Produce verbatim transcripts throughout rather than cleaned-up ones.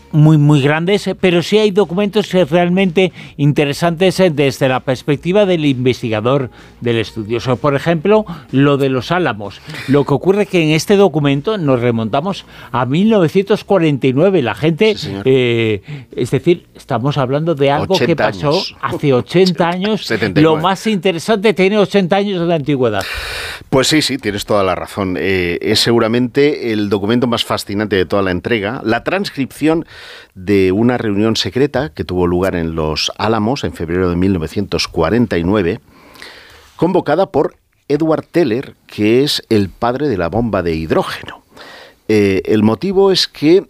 muy, muy grandes, pero sí hay documentos realmente interesantes desde la perspectiva del investigador del estudio. O sea, por ejemplo, lo de los Álamos. Lo que ocurre es que en este documento nos remontamos a mil novecientos cuarenta y nueve. La gente, sí, eh, es decir, estamos hablando de algo que pasó años. hace ochenta años. setenta y nueve. Lo más interesante, tiene ochenta años de antigüedad. Pues sí, sí, tienes toda la razón. Eh, es seguramente el documento más fascinante de toda la entrega. La transcripción de una reunión secreta que tuvo lugar en Los Álamos en febrero de mil novecientos cuarenta y nueve, convocada por Edward Teller, que es el padre de la bomba de hidrógeno. Eh, el motivo es que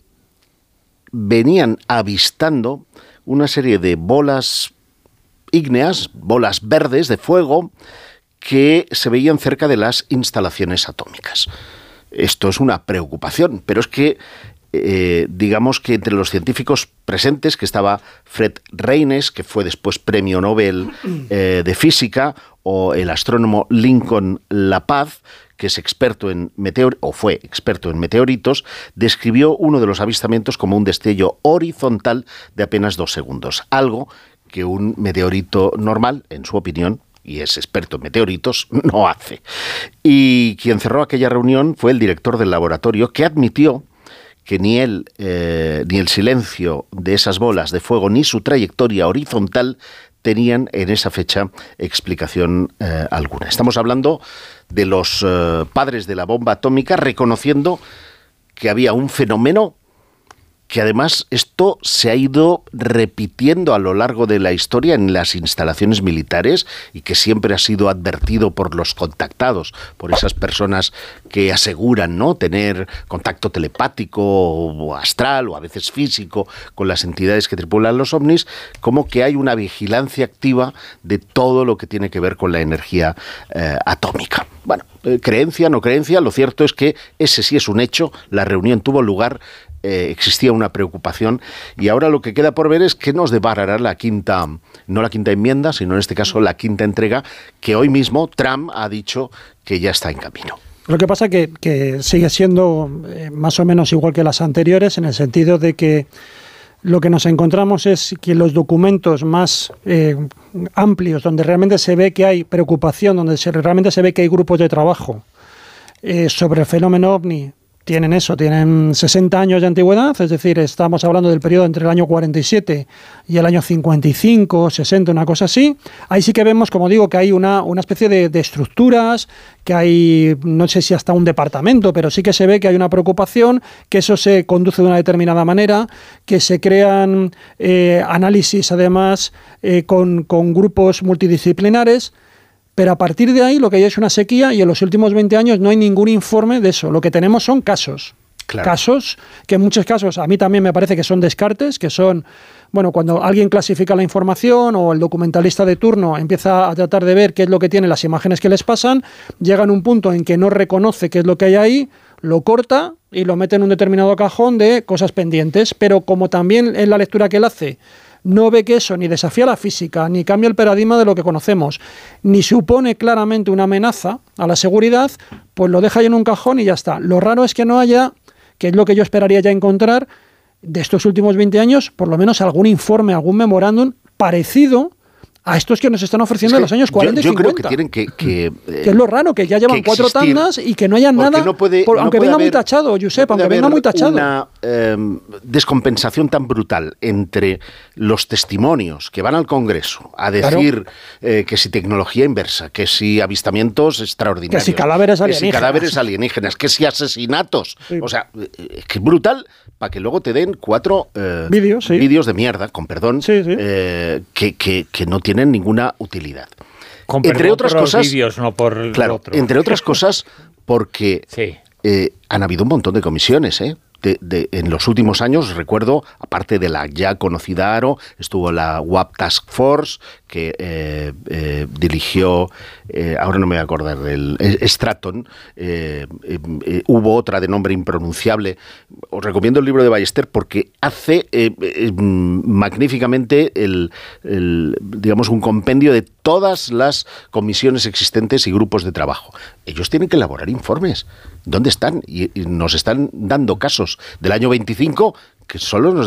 venían avistando una serie de bolas ígneas, bolas verdes de fuego, que se veían cerca de las instalaciones atómicas. Esto es una preocupación, pero es que Eh, digamos que entre los científicos presentes, que estaba Fred Reynes, que fue después premio Nobel eh, de física, o el astrónomo Lincoln LaPaz, que es experto en meteor o fue experto en meteoritos, describió uno de los avistamientos como un destello horizontal de apenas dos segundos, algo que un meteorito normal, en su opinión, y es experto en meteoritos, no hace. Y quien cerró aquella reunión fue el director del laboratorio, que admitió que ni él, eh, ni el silencio de esas bolas de fuego, ni su trayectoria horizontal tenían en esa fecha explicación eh, alguna. Estamos hablando de los eh, padres de la bomba atómica reconociendo que había un fenómeno que además esto se ha ido repitiendo a lo largo de la historia en las instalaciones militares y que siempre ha sido advertido por los contactados, por esas personas que aseguran, ¿no?, tener contacto telepático o astral o a veces físico con las entidades que tripulan los ovnis, como que hay una vigilancia activa de todo lo que tiene que ver con la energía eh, atómica. Bueno, eh, creencia, no creencia, lo cierto es que ese sí es un hecho, la reunión tuvo lugar. Eh, existía una preocupación y ahora lo que queda por ver es qué nos deparará la quinta, no la quinta enmienda, sino en este caso la quinta entrega, que hoy mismo Trump ha dicho que ya está en camino. Lo que pasa es que, que sigue siendo eh, más o menos igual que las anteriores, en el sentido de que lo que nos encontramos es que los documentos más eh, amplios, donde realmente se ve que hay preocupación, donde se, realmente se ve que hay grupos de trabajo eh, sobre el fenómeno ovni, tienen eso, tienen sesenta años de antigüedad, es decir, estamos hablando del periodo entre el año cuarenta y siete y el año cincuenta y cinco, sesenta, una cosa así. Ahí sí que vemos, como digo, que hay una, una especie de, de estructuras, que hay, no sé si hasta un departamento, pero sí que se ve que hay una preocupación, que eso se conduce de una determinada manera, que se crean eh, análisis, además, eh, con, con grupos multidisciplinares. Pero a partir de ahí lo que hay es una sequía y en los últimos veinte años no hay ningún informe de eso. Lo que tenemos son casos. Claro. Casos que en muchos casos a mí también me parece que son descartes, que son, bueno, cuando alguien clasifica la información o el documentalista de turno empieza a tratar de ver qué es lo que tiene las imágenes que les pasan, llega en un punto en que no reconoce qué es lo que hay ahí, lo corta y lo mete en un determinado cajón de cosas pendientes. Pero como también en la lectura que él hace no ve que eso ni desafía la física, ni cambia el paradigma de lo que conocemos, ni supone claramente una amenaza a la seguridad, pues lo deja ahí en un cajón y ya está. Lo raro es que no haya, que es lo que yo esperaría ya encontrar, de estos últimos veinte años, por lo menos algún informe, algún memorándum parecido a estos que nos están ofreciendo es que en los años cuarenta yo, yo y cincuenta. Yo creo que tienen que... Que, eh, que es lo raro, que ya llevan cuatro tandas y que no haya nada, no puede, por, no aunque venga haber, muy tachado, Josep, no aunque venga muy tachado. Una eh, descompensación tan brutal entre los testimonios que van al Congreso a decir claro. eh, que si tecnología inversa, que si avistamientos extraordinarios, que si cadáveres alienígenas, que si, cadáveres alienígenas, que si asesinatos. Sí. O sea, eh, que es brutal para que luego te den cuatro eh, vídeos sí. de mierda, con perdón, sí, sí. Eh, que, que, que no tienen ninguna utilidad. Con entre perdón, otras por cosas, los vídeos, no por el claro, otro. Entre otras cosas, porque sí. eh, han habido un montón de comisiones, ¿eh? De, de, en los últimos años, recuerdo, aparte de la ya conocida ARO, estuvo la W A P Task Force, que eh, eh, dirigió, eh, ahora no me voy a acordar, del Stratton, eh, eh, eh, hubo otra de nombre impronunciable. Os recomiendo el libro de Ballester porque hace eh, eh, magníficamente el, el, digamos, un compendio de todas las comisiones existentes y grupos de trabajo. Ellos tienen que elaborar informes. ¿Dónde están? Y, y nos están dando casos del año veinticinco que solo nos